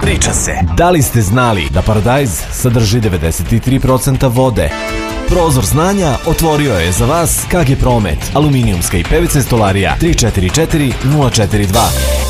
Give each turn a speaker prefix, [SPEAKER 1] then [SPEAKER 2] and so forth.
[SPEAKER 1] Priča se.
[SPEAKER 2] Da li ste znali da paradajz sadrži 93% vode? Prozor znanja otvorio je za vas KG Promet, aluminijumska i PVC stolarija 344 042.